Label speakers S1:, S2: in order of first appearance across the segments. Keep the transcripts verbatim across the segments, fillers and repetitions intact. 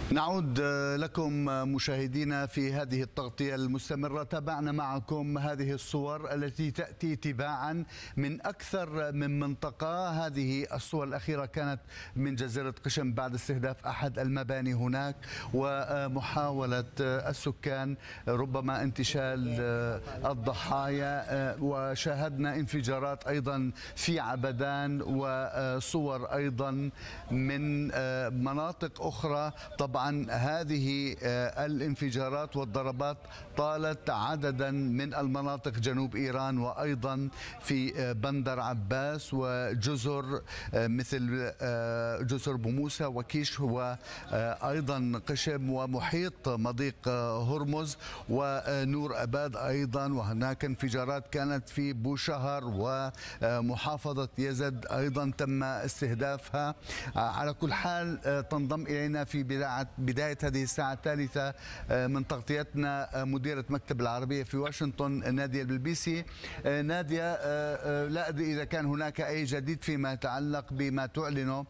S1: نعود لكم مشاهدينا في هذه التغطية المستمرة. تابعنا معكم هذه الصور التي تأتي تباعا من أكثر من منطقة. هذه الصور الأخيرة كانت من جزيرة قشم بعد استهداف أحد المباني هناك ومحاولة السكان ربما انتشال الضحايا، وشاهدنا انفجارات أيضا في عبدان وصور أيضا من مناطق أخرى. طبعا هذه الانفجارات والضربات طالت عددا من المناطق جنوب إيران وأيضا في بندر عباس وجزر مثل جزر بوموسى وكيش وأيضا قشم ومحيط مضيق هرمز ونور أباد أيضا. وهناك انفجارات كانت في بوشهر ومحافظة يزد أيضا تم استهدافها. على كل حال تنضم إلينا في بداية بداية هذه الساعة الثالثة من تغطيتنا مديرة مكتب العربية في واشنطن نادية البلبيسي. نادية، لا أدري إذا كان هناك أي جديد فيما يتعلق بما تعلنه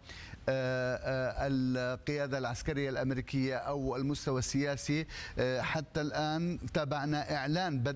S1: القيادة العسكرية الأمريكية أو المستوى السياسي. حتى الآن تابعنا إعلان بدء